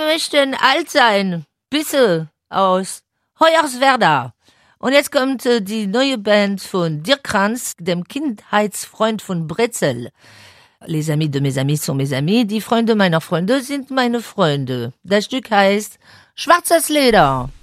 möchten alt sein. Bisse aus Hoyerswerda. Und jetzt kommt die neue Band von Dirk Kranz, dem Kindheitsfreund von Brezel. Les amis de mes amis sont mes amis. Die Freunde meiner Freunde sind meine Freunde. Das Stück heißt Schwarzes Leder.